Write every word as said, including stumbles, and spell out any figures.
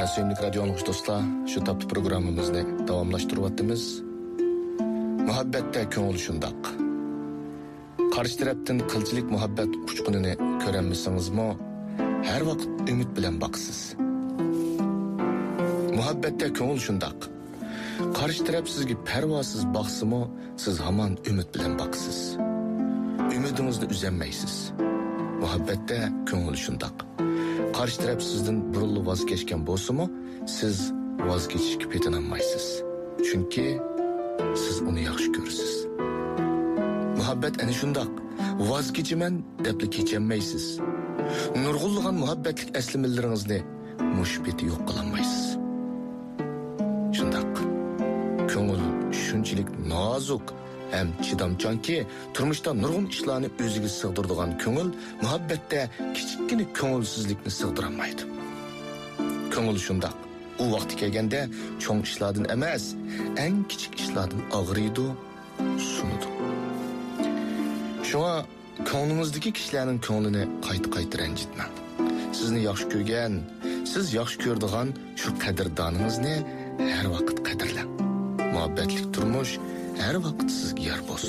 Sevimli radyo anlıqış dostlar, şu taptı programımızı davamlaştırıvattımız. Muhabbette köngül şundaq. Karşı taraftan kılçılık muhabbet uçkununu körenmişsiniz mi? Her vakit ümit bilen baksız. Muhabbette köngül şundaq. Karşı taraf sizge pervasız baksı mı, siz haman ümit bilen baksız. Ümidinizde üzenmeysiz. Muhabbette köngül şundaq. Karşı taraf sizden burullu vazgeçken bolsa mu, siz vazgeçişke petinanmaysız. Çünkü siz onu yaxşı görürsüz. Muhabbet eni şundaq. Vazgeçimen depli keçenmeysiz. Nurgulluğan muhabbetlik eslimillerinizni muşbeti yok kılanmaysız. Şundaq. Köngül şunçilik nazuk hem çidamçan ki turmuşta nurgun işlarını özüge sığdırdıgan köngül muhabbette kiçikkini köngülsüzlikni sığdıramaydı. Köngül şundaq. O vakti kelgende çoğun işlardan emas, en kiçik işlardan ağrıydı, sunudu. Şuna köngülünüzdeki kişilerin köngülünü qayta-qayta rencitmeng. Sizni yaxşı görgen, siz yaxşı gördüğün şu kadirdanınızını her vakit kadirlen. Muhabbetlik turmuş her vakit sizge yar bolsun.